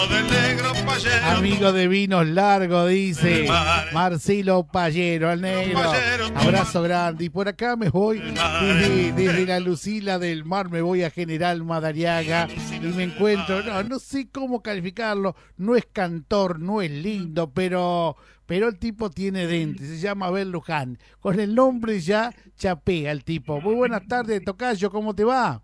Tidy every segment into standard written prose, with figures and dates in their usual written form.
Del negro payero. Amigo de vinos largos, dice Marcelo Payero, al negro. Abrazo grande. Y por acá me voy desde la Lucila del Mar, me voy a General Madariaga y me encuentro, no sé cómo calificarlo, no es cantor, no es lindo, pero el tipo tiene dentes, se llama Abel Luján. Con el nombre ya chapea el tipo. Muy buenas tardes, tocayo, ¿cómo te va?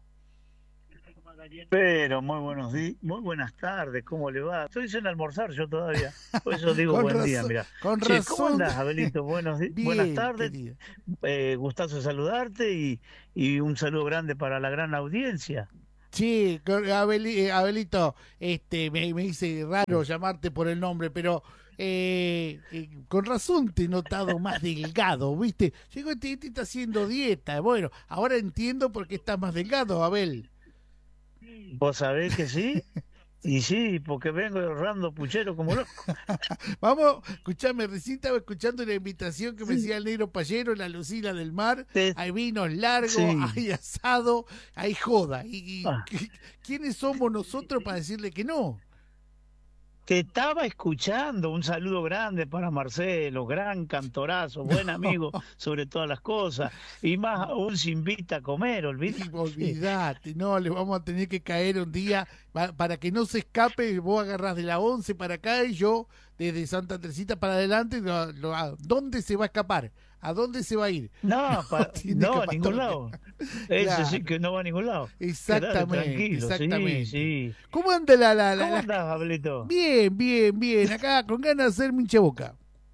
Pero muy buenos días, muy buenas tardes, ¿cómo le va? Estoy sin almorzar yo todavía, por eso digo Con buen razón, día, mira. con Che, razón. ¿cómo andás, Abelito? Buenas tardes, Querido. gustazo saludarte y un saludo grande para la gran audiencia. Sí, Abelito, me hice raro llamarte por el nombre, pero con razón te he notado más delgado, ¿viste? Llegó este está haciendo dieta. Bueno, ahora entiendo por qué estás más delgado, Abel. ¿Vos sabés que sí? Y sí, porque vengo errando puchero como loco. Vamos, escuchame, recién estaba escuchando una invitación que me decía el negro Payero, la Lucila del Mar. Hay vinos largos, Sí. hay asado, hay joda. Ah. ¿Quiénes somos nosotros para decirle que no? Te estaba escuchando, un saludo grande para Marcelo, gran cantorazo, buen amigo sobre todas las cosas, y más aún se invita a comer, Olvídate, no, le vamos a tener que caer un día para que no se escape. Vos agarrás de la 11 para acá y yo desde Santa Teresita para adelante. ¿Dónde se va a escapar? ¿A dónde se va a ir? No, a ningún lado. Ese Claro. sí que no va a ningún lado. Exactamente, Exactamente. Sí. ¿Cómo anda ¿Cómo andás, Pablito? Bien, acá con ganas de hacer mi hincha Boca.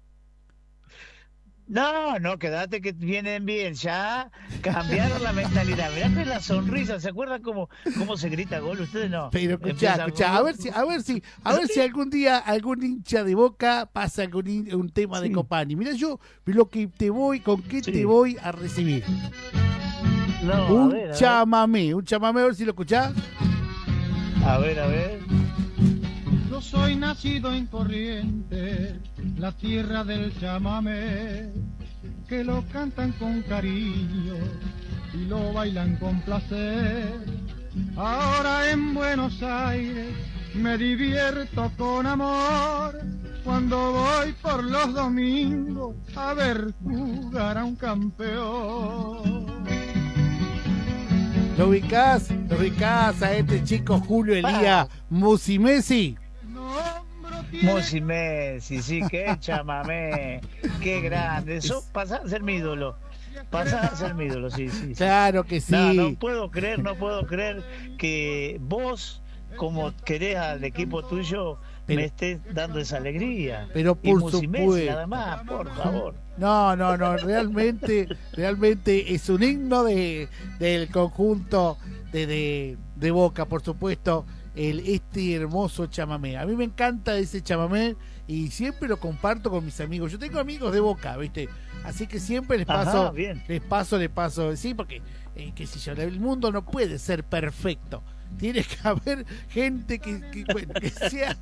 No, quédate que vienen bien, ya cambiaron la mentalidad. Mirá que la sonrisa, ¿se acuerdan cómo se grita gol? Ustedes no. Pero escuchá, a ver si algún día algún hincha de Boca pasa con un tema de Copani. Mirá yo lo que con qué te voy a recibir. No, un chamamé, a ver si lo escuchás. A ver. Yo soy nacido en Corrientes, la tierra del chamamé, que lo cantan con cariño y lo bailan con placer. Ahora en Buenos Aires me divierto con amor, cuando voy por los domingos a ver jugar a un campeón. ¿Lo ubicás a este chico Julio Elías Musimesi? Musi Messi, sí, qué chamamé, qué grande. Eso pasa a ser mi ídolo. Sí. Claro que sí. No puedo creer que vos, como querés al equipo tuyo, me estés dando esa alegría. Pero por supuesto. Messi, nada más, por favor. No, realmente es un himno del conjunto de Boca, por supuesto. Este hermoso chamamé. A mí me encanta ese chamamé y siempre lo comparto con mis amigos. Yo tengo amigos de Boca, ¿viste? Así que siempre les paso. Sí, porque qué sé yo, el mundo no puede ser perfecto. Tiene que haber gente que sea.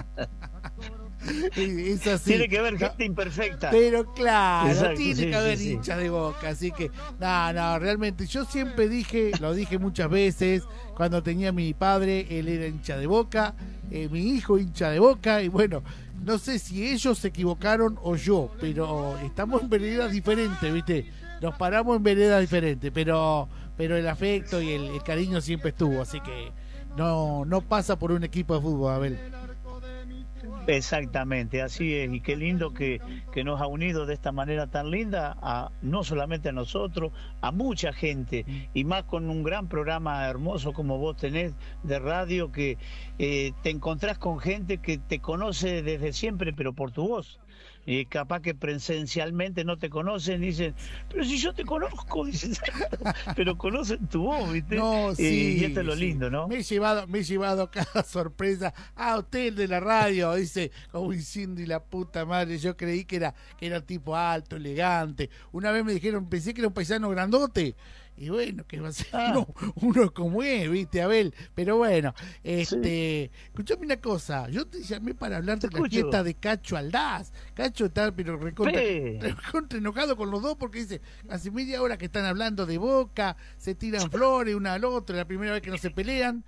Es así. Tiene que haber gente imperfecta. Pero claro, exacto, tiene que haber hinchas de Boca. Así que, realmente, yo siempre lo dije muchas veces, cuando tenía a mi padre, él era hincha de Boca, mi hijo hincha de Boca, y bueno, no sé si ellos se equivocaron o yo, pero estamos en veredas diferentes, ¿viste? Nos paramos en veredas diferentes, pero el afecto y el cariño siempre estuvo, así que no pasa por un equipo de fútbol, Abel. Exactamente, así es, y qué lindo que nos ha unido de esta manera tan linda, no solamente a nosotros, a mucha gente, y más con un gran programa hermoso como vos tenés de radio, que te encontrás con gente que te conoce desde siempre, pero por tu voz. Y capaz que presencialmente no te conocen, dicen, pero si yo te conozco, dicen, pero conocen tu voz, ¿viste? No, sí, y esto es lo lindo, ¿no? Me he llevado cada sorpresa. Usted el de la radio, dice, como diciendo, y la puta madre, yo creí que era tipo alto, elegante. Una vez me dijeron, pensé que era un paisano grandote. Y bueno, que va a ser uno como es, viste, Abel. Pero bueno, escuchame una cosa. Yo te llamé para hablar de la fiesta de Cacho Aldaz. Cacho está, pero recontra enojado con los dos porque dice, hace media hora que están hablando de Boca, se tiran flores una al otro, es la primera vez que no se pelean.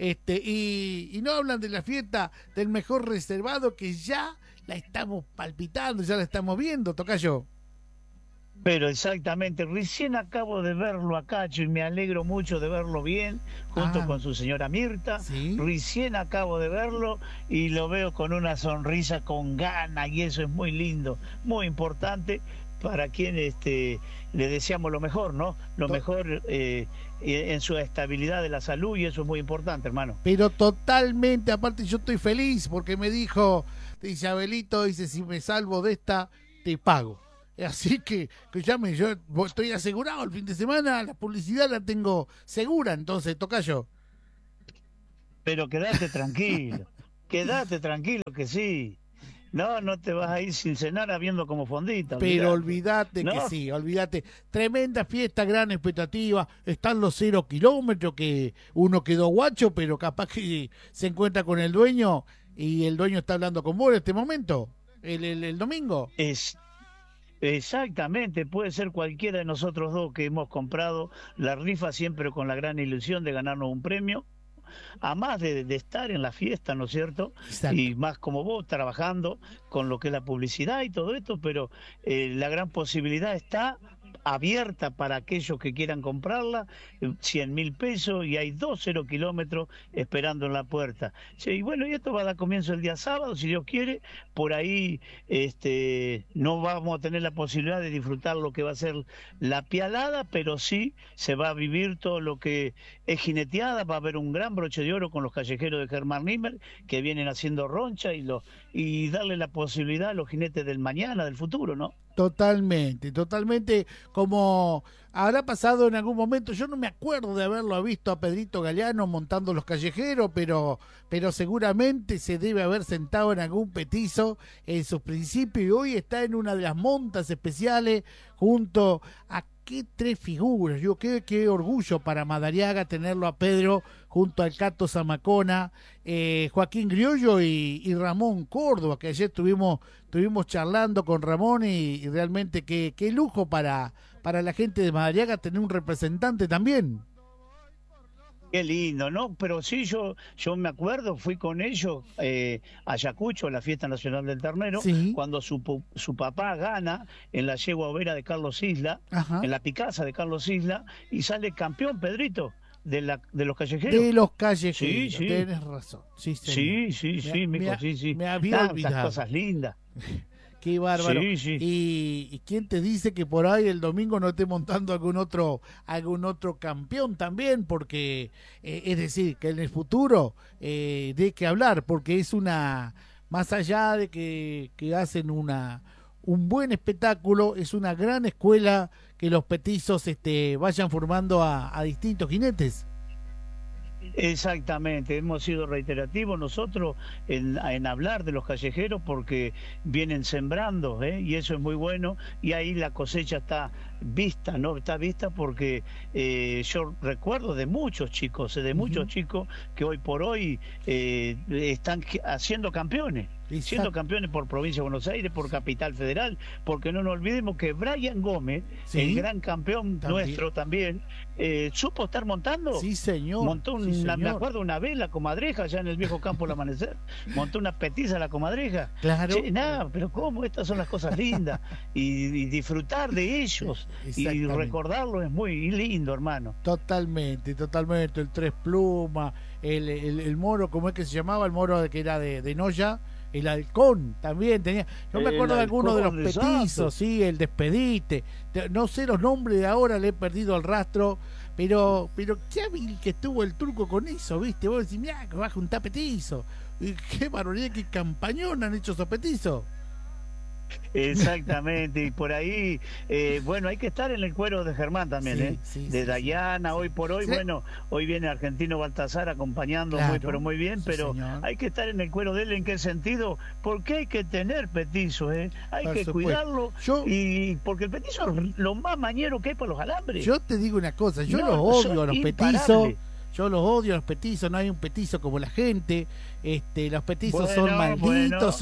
Y no hablan de la fiesta del mejor reservado que ya la estamos palpitando, ya la estamos viendo, tocayo. Pero exactamente, recién acabo de verlo a Cacho y me alegro mucho de verlo bien, junto con su señora Mirta. ¿Sí? Recién acabo de verlo y lo veo con una sonrisa, con ganas, y eso es muy lindo, muy importante para quien le deseamos lo mejor, ¿no? Lo mejor en su estabilidad de la salud, y eso es muy importante, hermano. Pero totalmente, aparte yo estoy feliz porque me dice Abelito, dice, si me salvo de esta, te pago. Así que escuchame, yo estoy asegurado el fin de semana, la publicidad la tengo segura, entonces tocayo. Pero quédate tranquilo que sí. No te vas a ir sin cenar habiendo como fondita. Pero olvídate que sí, olvídate. Tremenda fiesta, gran expectativa. Están los 0 kilómetros, que uno quedó guacho, pero capaz que se encuentra con el dueño y el dueño está hablando con vos en este momento, el domingo. Exactamente, puede ser cualquiera de nosotros dos que hemos comprado la rifa siempre con la gran ilusión de ganarnos un premio, a más de estar en la fiesta, ¿no es cierto? Exacto. Y más como vos, trabajando con lo que es la publicidad y todo esto, pero la gran posibilidad está abierta para aquellos que quieran comprarla, 100.000 pesos, y hay 0 kilómetros esperando en la puerta. Sí, y bueno, y esto va a dar comienzo el día sábado, si Dios quiere. Por ahí no vamos a tener la posibilidad de disfrutar lo que va a ser la pialada, pero sí se va a vivir todo lo que es jineteada. Va a haber un gran broche de oro con los callejeros de Germán Nimmer, que vienen haciendo roncha, y darle la posibilidad a los jinetes del mañana, del futuro, ¿no? Totalmente, como habrá pasado en algún momento. Yo no me acuerdo de haberlo visto a Pedrito Galeano montando los callejeros, pero seguramente se debe haber sentado en algún petizo en sus principios, y hoy está en una de las montas especiales junto a qué 3 figuras. Yo qué orgullo para Madariaga tenerlo a Pedro junto al Cato Zamacona, Joaquín Griollo y Ramón Córdoba, que ayer estuvimos charlando con Ramón, y realmente qué lujo para la gente de Madariaga tener un representante también. Qué lindo, ¿no? Pero sí, yo me acuerdo, fui con ellos a Ayacucho, a la Fiesta Nacional del Ternero, sí, cuando su papá gana en la yegua overa de Carlos Isla, en la Picasa de Carlos Isla, y sale campeón Pedrito de los callejeros. De los callejeros, sí. Tenés razón. Sí, mijo, sí. Me había olvidado. Cosas lindas. Qué bárbaro. Sí. ¿Y quién te dice que por ahí el domingo no esté montando algún otro campeón también? Porque, es decir, que en el futuro de qué hablar, porque es más allá de que hacen un buen espectáculo, es una gran escuela que los petizos vayan formando a distintos jinetes. Exactamente, hemos sido reiterativos nosotros en hablar de los callejeros, porque vienen sembrando, y eso es muy bueno, y ahí la cosecha está vista, ¿no? Está vista porque yo recuerdo de muchos chicos, que hoy por hoy están haciendo campeones. Siendo campeones por provincia de Buenos Aires, por Capital Federal, porque no nos olvidemos que Brian Gómez, ¿sí?, el gran campeón nuestro también, supo estar montando. Sí, señor. Montó me acuerdo, una vez la comadreja allá en el viejo campo del Amanecer, montó una petiza la comadreja. Claro. Pero ¿cómo? Estas son las cosas lindas, y disfrutar de ellos y recordarlos es muy lindo, hermano. Totalmente, el Tres Plumas, el moro, ¿cómo es que se llamaba? El moro que era de Noya. El halcón también tenía, no me acuerdo de alguno de los petizos, sí, el despedite, no sé los nombres de ahora, le he perdido el rastro, pero qué hábil que estuvo el turco con eso, ¿viste? Vos decís, mirá, que va a juntar petizo, y qué barbaridad, qué campañón han hecho esos petizos. Exactamente, y por ahí, bueno, hay que estar en el cuero de Germán también, de Dayana, hoy por hoy, bueno, hoy viene Argentino Baltasar acompañando pero muy bien, pero hay que estar en el cuero de él. ¿En qué sentido? Porque hay que tener petizo, hay que cuidarlo, y porque el petizo es lo más mañero que hay por los alambres. Yo te digo una cosa, yo los odio a los petizos. Yo los odio a los petizos, no hay un petizo como la gente, los petizos son malditos,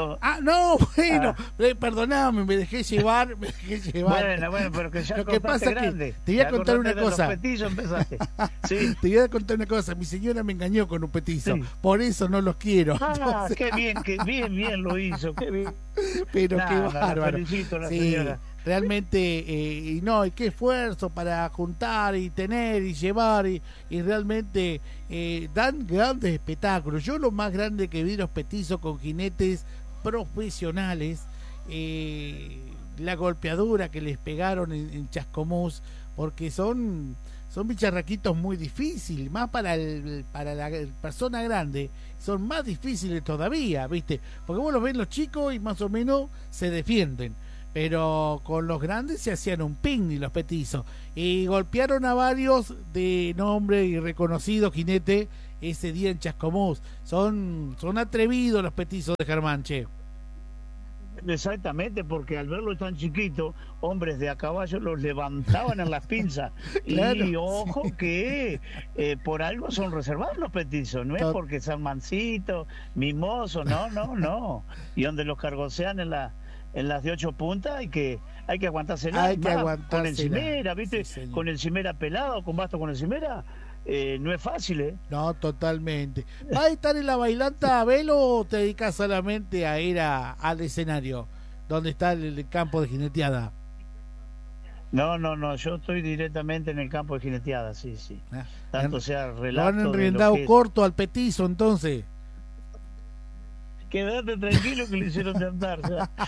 perdoname, me dejé llevar. Bueno, pero que ya lo que pasa grande. Es que te voy a contar una cosa. Sí. Te voy a contar una cosa, mi señora me engañó con un petizo, por eso no los quiero. Entonces... qué bien lo hizo, qué bien. Pero qué bárbaro. Felicito a la señora. Realmente, y qué esfuerzo para juntar y tener y llevar, y realmente dan grandes espectáculos. Yo lo más grande que vi los petizos con jinetes profesionales, la golpeadura que les pegaron en Chascomús, porque son bicharraquitos muy difíciles, más para la persona grande, son más difíciles todavía, ¿viste? Porque vos los ves los chicos y más o menos se defienden, pero con los grandes se hacían un picnic los petizos, y golpearon a varios de nombre y reconocido jinete ese día en Chascomús. Son atrevidos los petizos de Germán, che. Exactamente, porque al verlo tan chiquito, hombres de a caballo los levantaban en las pinzas. Claro, y ojo que por algo son reservados los petizos, no es porque sean mansitos, mimosos, no. Y donde los cargosean en las de 8 puntas hay que aguantársela. Con el cimera, ¿viste? Sí, con el cimera pelado, con basto con el cimera. No es fácil, No, totalmente. ¿Va a estar en la bailanta, Abel, o te dedicas solamente a ir al escenario donde está el campo de jineteada? No, yo estoy directamente en el campo de jineteada, sí. Tanto sea relato. ¿Lo han enriendado corto al petizo, entonces? Quédate tranquilo que le hicieron de andar.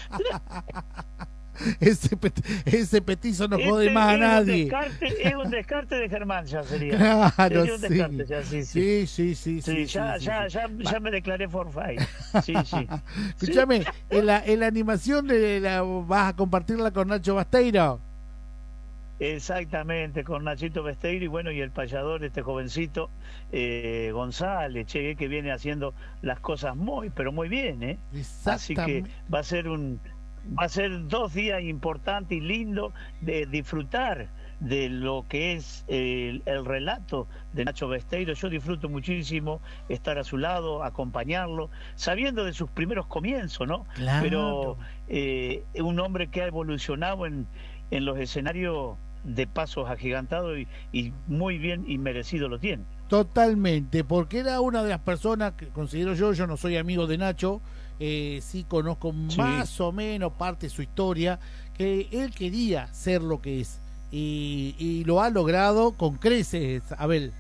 Ese petizo no jode más a nadie. Es un descarte de Germán, ya sería. Claro, es un descarte, ya, sí. Ya me declaré forfait. Sí. Escúchame, en la animación vas a compartirla con Nacho Basteiro. Exactamente, con Nachito Besteiro, y bueno, y el payador, este jovencito González, que viene haciendo las cosas pero muy bien, Así que va a ser 2 días importantes y lindos de disfrutar de lo que es el relato de Nacho Besteiro. Yo disfruto muchísimo estar a su lado, acompañarlo, sabiendo de sus primeros comienzos, ¿no? Claro. Pero un hombre que ha evolucionado en los escenarios de pasos agigantados y muy bien y merecido lo tiene. Totalmente, porque era una de las personas que considero yo no soy amigo de Nacho, sí conozco más o menos parte de su historia, que él quería ser lo que es, y lo ha logrado con creces, Abel.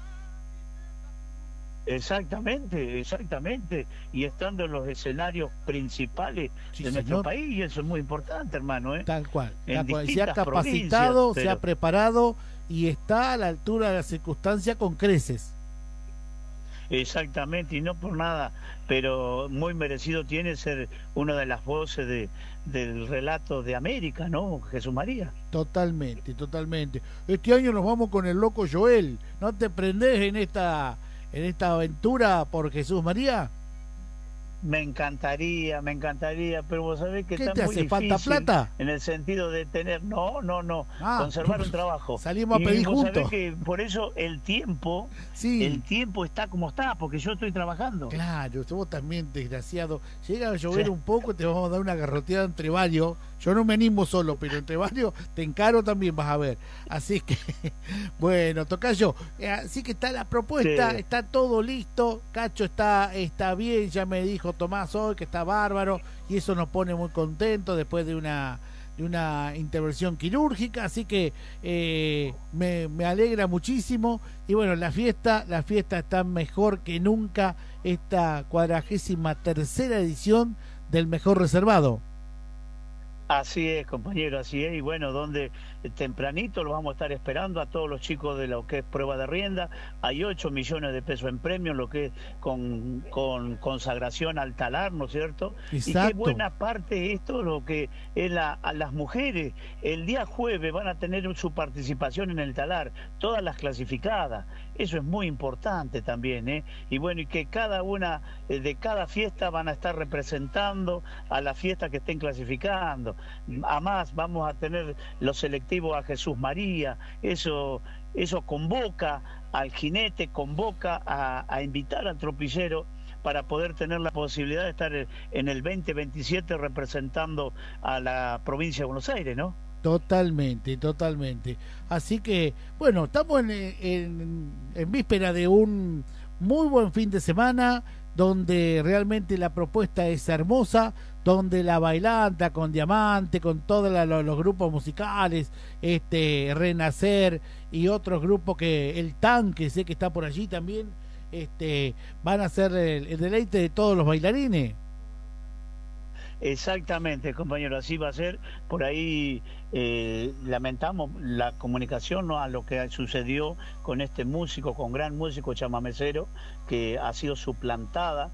Exactamente, y estando en los escenarios principales de nuestro país, y eso es muy importante, hermano, Tal cual. Se ha capacitado, se ha preparado y está a la altura de la circunstancia con creces. Exactamente, y no por nada, pero muy merecido tiene ser una de las voces del relato de América, ¿no? Jesús María. Totalmente. Este año nos vamos con el loco Joel. ¿No te prendés en esta aventura por Jesús María? Me encantaría, pero vos sabés que ¿qué está te muy hace difícil falta plata? En el sentido de tener, conservar un trabajo. Salimos a pedir juntos. juntos. Sabés que por eso el tiempo está como está, porque yo estoy trabajando. Claro, vos también, desgraciado. Llega a llover un poco, te vamos a dar una garroteada entre varios. Yo no me animo solo, pero entre varios te encaro también, vas a ver. Así que, bueno, tocayo. Así que está la propuesta, está todo listo. Cacho está bien, ya me dijo Tomás hoy que está bárbaro, y eso nos pone muy contentos después de una intervención quirúrgica. Así que me alegra muchísimo. Y bueno, la fiesta está mejor que nunca, esta 43ª edición del Mejor Reservado. Así es, compañero, así es. Y bueno, donde tempranito los vamos a estar esperando a todos los chicos de lo que es prueba de rienda. Hay 8 millones de pesos en premios, lo que es con consagración al talar, ¿no es cierto? Exacto. Y qué buena parte esto, lo que es a las mujeres. El día jueves van a tener su participación en el talar, todas las clasificadas. Eso es muy importante también, ¿eh? Y bueno, y que cada una de cada fiesta van a estar representando a la fiesta que estén clasificando. Además, vamos a tener los selectivos a Jesús María. Eso convoca al jinete, convoca a invitar al tropillero para poder tener la posibilidad de estar en el 2027 representando a la provincia de Buenos Aires, ¿no? Totalmente, totalmente. Así que, bueno, estamos en víspera de un muy buen fin de semana, donde realmente la propuesta es hermosa, donde la bailanta con Diamante, con todos los grupos musicales, Renacer y otros grupos, que el Tanque, sé que está por allí también, van a ser el deleite de todos los bailarines. Exactamente, compañero, así va a ser. Por ahí lamentamos la comunicación, ¿no?, a lo que sucedió con este músico, con gran músico chamamecero, que ha sido suplantada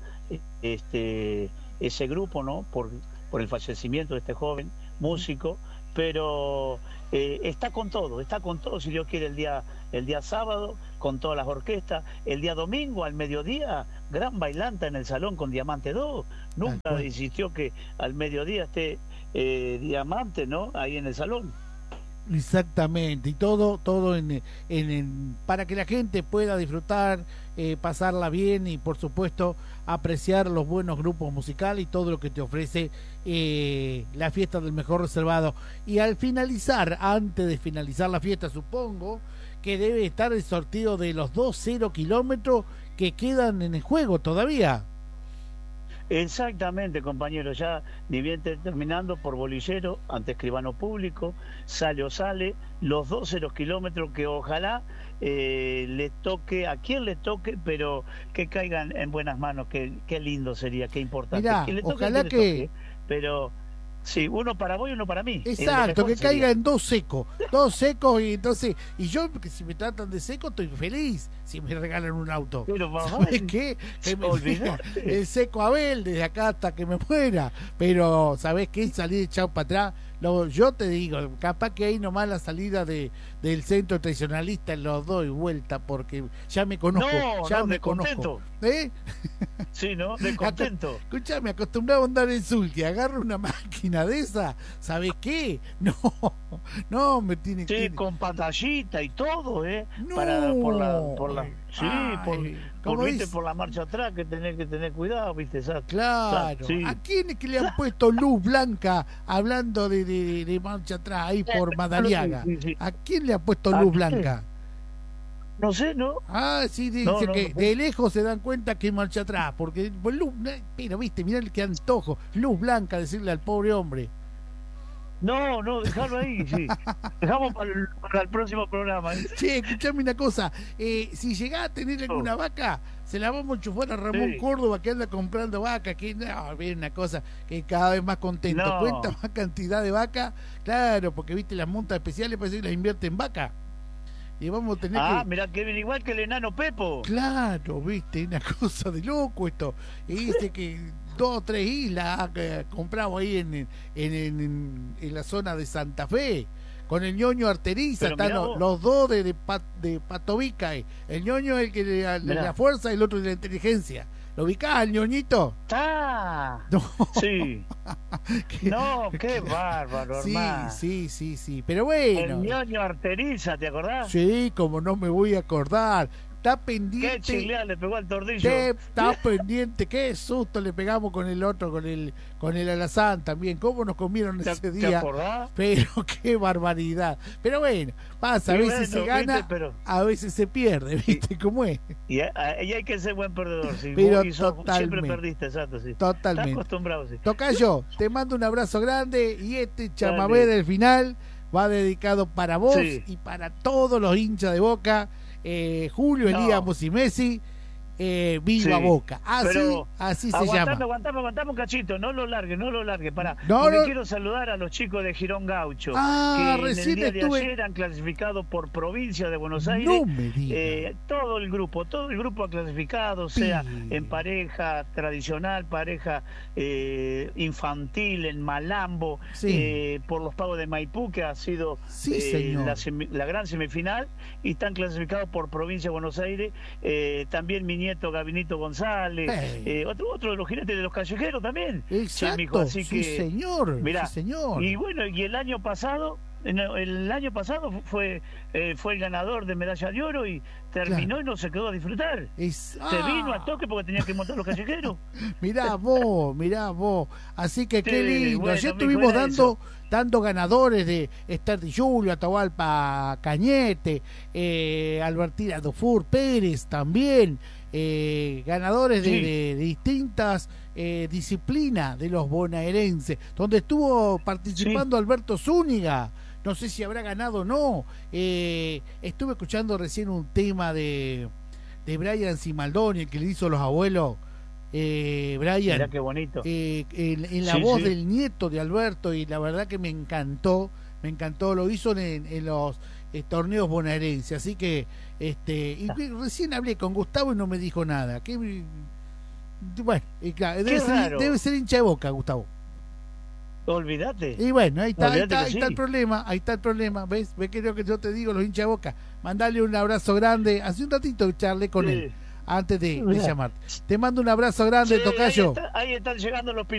ese grupo, ¿no?, por el fallecimiento de este joven músico, pero está con todo, si Dios quiere, el día sábado, con todas las orquestas, el día domingo al mediodía, gran bailanta en el salón con Diamante 2. Nunca insistió que al mediodía esté Diamante, ¿no?, ahí en el salón. Exactamente, y todo para que la gente pueda disfrutar, pasarla bien y por supuesto apreciar los buenos grupos musicales y todo lo que te ofrece la fiesta del mejor reservado. Y al finalizar, antes de finalizar la fiesta, supongo que debe estar el sorteo de los 2-0 kilómetros que quedan en el juego todavía. Exactamente, compañero, ya ni bien terminando por bolillero ante escribano público, sale los 2-0 kilómetros que ojalá le toque, a quien le toque, pero que caigan en buenas manos, qué lindo sería, qué importante. Mirá, que le toque, ojalá que... toque, pero sí, uno para vos y uno para mí. Exacto, que caiga en dos secos, y entonces, y yo, que si me tratan de seco, estoy feliz si me regalan un auto. Pero ¿sabes qué? Que me el seco Abel desde acá hasta que me muera, pero ¿sabés qué? Salir echado para atrás. Yo te digo, capaz que hay nomás la salida del centro tradicionalista en los dos y vuelta, porque ya me conozco, me conozco. Sí, ¿no? De contento. Escuchame, acostumbrado a andar en Zulti, agarro una máquina de esa, ¿sabes qué? No, me tiene que... Sí, con pantallita y todo, No. Por la marcha atrás, que tenés que tener cuidado, ¿viste? Exacto. Claro. Sí. ¿A quién es que le han puesto luz blanca hablando de marcha atrás ahí por Madariaga? Sí. ¿A quién le ha puesto luz blanca? No sé, ¿no? Ah, sí, dice que de lejos se dan cuenta que marcha atrás, porque luz, pero viste, mirá qué antojo, luz blanca, decirle al pobre hombre. No, dejalo ahí, sí. Dejamos para el próximo programa. Che, escuchame una cosa, si llegás a tener alguna vaca, se la vamos a enchufar a Ramón Córdoba, que anda comprando vaca, que ve una cosa que cada vez más contento. Cuenta más cantidad de vaca, claro, porque viste las montas especiales, parece que las invierte en vaca. Y vamos a tener mirá que viene igual que el enano Pepo. Claro, viste, una cosa de loco esto. Y dice que 2 o 3 islas compramos ahí en la zona de Santa Fe. Con el ñoño Arteriza, están los dos de Patovica. El ñoño es el que de la fuerza y el otro de la inteligencia. ¿Lo ubicás al ñoñito? No. Sí. Qué bárbaro, hermano. Sí. Pero bueno. El ñoño Arteriza, ¿te acordás? Sí, como no me voy a acordar. Está pendiente. Qué chilea le pegó al tordillo. Está pendiente. Qué susto le pegamos con el otro, con el alazán también. ¿Cómo nos comieron ese día? ¿Te acordás? Pero qué barbaridad. Pero bueno, pasa. A veces se gana, a veces se pierde. ¿Viste cómo es? Y hay que ser buen perdedor. ¿Sí? Pero siempre perdiste, exacto. Sí. Totalmente. Estás acostumbrado, sí. Tocayo, te mando un abrazo grande. Y este chamamé del final va dedicado para vos y para todos los hinchas de Boca. Julio Elías Musimesi, Viva Sí, Boca. Así se llama. Aguantame un cachito, no lo largue, pará. No, Porque no. quiero saludar a los chicos de Girón Gaucho, Ah, que en recién el día estuve- de ayer han clasificado por provincia de Buenos Aires. No me digas. Todo el grupo ha clasificado, sea Sí. en pareja tradicional, pareja infantil, en Malambo, Sí. por los pagos de Maipú, que ha sido Sí, señor. la gran semifinal, y están clasificados por provincia de Buenos Aires. También mi nieto Gabinito González, otro de los jinetes de los callejeros también. Exacto, mijo, así sí, que, señor. mirá, Sí, señor. y bueno, y el año pasado fue el ganador de medalla de oro y terminó y no se quedó a disfrutar. Se vino a toque porque tenía que montar los callejeros. Mirá vos. Así que qué Sí, lindo. bueno, Ayer mijo, estuvimos era dando ganadores de Esther Di Giulio, Atahualpa Cañete, Albertina Dufour Pérez también, ganadores Sí. de distintas disciplinas de los bonaerenses, donde estuvo participando Alberto Zúñiga. No sé si habrá ganado o no. Estuve escuchando recién un tema de Brian Simaldoni, el que le hizo Los Abuelos. Brian, Mirá qué bonito. en la voz del nieto de Alberto, y la verdad que me encantó, lo hizo en los torneos bonaerenses, así que recién hablé con Gustavo y no me dijo nada. Bueno, claro, debe ser hincha de Boca, Gustavo. Olvídate. Y bueno, ahí está Sí. el problema, ¿ves? ¿Ves que lo que yo te digo, los hinchas de Boca? Mandale un abrazo grande. Hace un ratito charlé con él antes de llamarte. Te mando un abrazo grande, tocayo. Ahí están llegando los